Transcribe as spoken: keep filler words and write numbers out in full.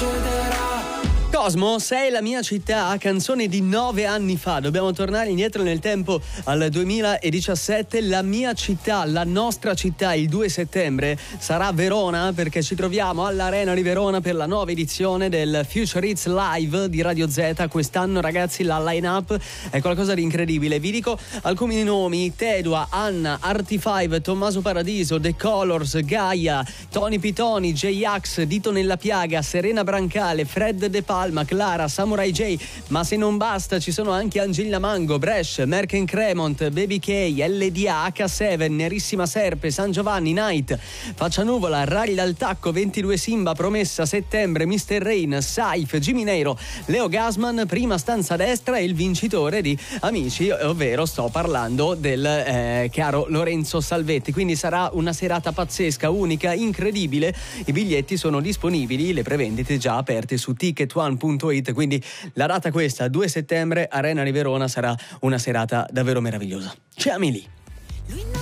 Cosmo, sei la mia città, canzone di nove anni fa. Dobbiamo tornare indietro nel tempo al duemiladiciassette. La mia città, la nostra città, il due settembre sarà Verona, perché ci troviamo all'Arena di Verona per la nuova edizione del Future Hits Live di Radio Z. Quest'anno, ragazzi, la line-up è qualcosa di incredibile. Vi dico alcuni nomi: Tedua, Anna, Arti cinque, Tommaso Paradiso, The Colors, Gaia, Tony Pitoni, J-Ax, Dito nella Piaga, Serena Brancale, Fred De Palma, Clara, Samurai J. Ma se non basta, ci sono anche Angela Mango, Bresh, Merken Cremont, Baby K, L D A, H sette, Nerissima Serpe, San Giovanni, Night, Faccia Nuvola, Rally dal Tacco, ventidue Simba, Promessa, Settembre, mister Rain, Saif, Jimmy Nero, Leo Gasman, Prima Stanza Destra e il vincitore di Amici, ovvero sto parlando del eh, caro Lorenzo Salvetti. Quindi sarà una serata pazzesca, unica, incredibile. I biglietti sono disponibili, le prevendite già aperte su ticket one punto it, quindi la data questa, due settembre, Arena di Verona, sarà una serata davvero meravigliosa. Ciao lì.